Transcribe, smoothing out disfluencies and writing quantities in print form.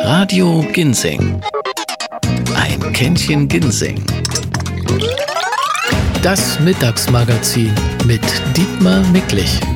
Radio Ginseng. Ein Kännchen Ginseng. Das Mittagsmagazin mit Dietmar Micklich.